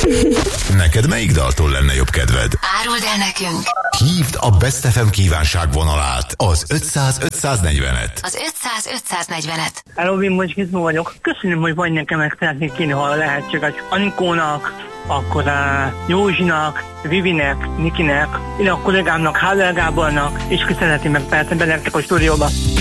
Neked melyik daltól lenne jobb kedved? Áruld el nekünk! Hívd a Best FM kívánságvonalát, az 500-540-et. Az 500-540-et. Hello, Vimbos Gizmo vagyok. Köszönöm, hogy vagy nekem ezt szeretnék kínni, ha lehetséges. Anikónak, akkor Józsinak, Vivinek, Nikinek, illetve a kollégámnak, Háller Gábornak, és ki szeretném meg persze benektek a stúdióba.